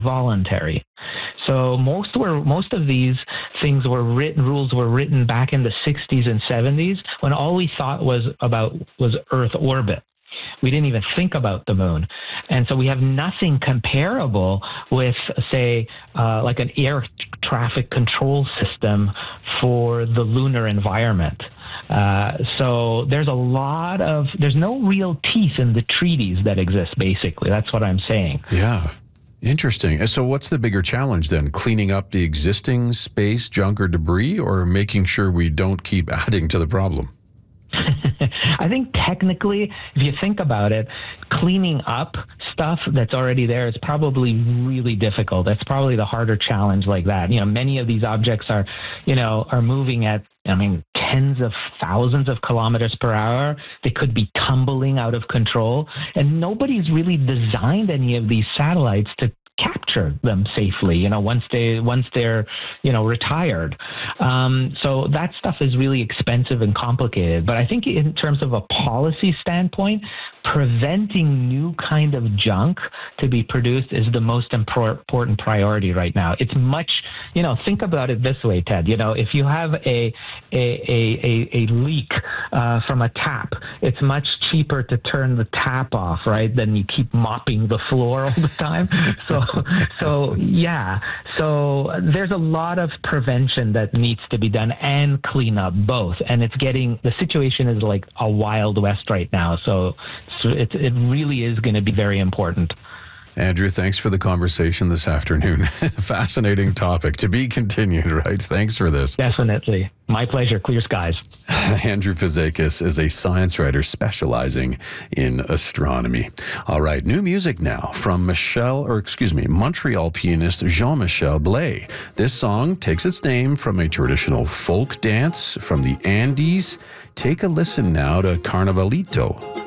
voluntary. So most of these things were rules were written back in the 60s and 70s when all we thought was Earth orbit. We didn't even think about the moon. And so we have nothing comparable with, say, like an air traffic control system for the lunar environment. So there's no real teeth in the treaties that exist, basically. That's what I'm saying. Yeah. Interesting. So what's the bigger challenge then? Cleaning up the existing space, junk, or debris, or making sure we don't keep adding to the problem? I think technically, if you think about it, cleaning up stuff that's already there is probably really difficult. That's probably the harder challenge like that. Many of these objects are moving at, tens of thousands of kilometers per hour. They could be tumbling out of control. And nobody's really designed any of these satellites to capture them safely, once they're retired. So that stuff is really expensive and complicated. But I think in terms of a policy standpoint, preventing new kind of junk to be produced is the most important priority right now. It's much, think about it this way, Ted. If you have a leak from a tap, it's much cheaper to turn the tap off, right, than you keep mopping the floor all the time. So there's a lot of prevention that needs to be done and clean up both. And the situation is like a Wild West right now. So it really is going to be very important. Andrew, thanks for the conversation this afternoon. Fascinating topic. To be continued, right? Thanks for this. Definitely. My pleasure. Clear skies. Andrew Fazekas is a science writer specializing in astronomy. All right, new music now from Montreal pianist Jean-Michel Blais. This song takes its name from a traditional folk dance from the Andes. Take a listen now to Carnavalito.